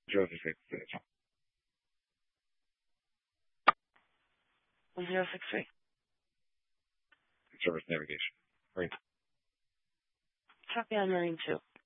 Joseph 6. 1063. Service navigation. Right. Copy on Marine 2.